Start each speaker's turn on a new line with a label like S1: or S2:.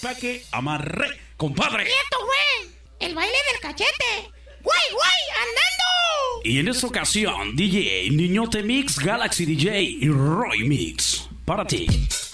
S1: pa' que amarre, compadre.
S2: Y esto fue el baile del cachete. ¡Guay, andando!
S1: Y en esta ocasión, DJ Niñote Mix, Galaxy DJ y Roy Mix. Para ti.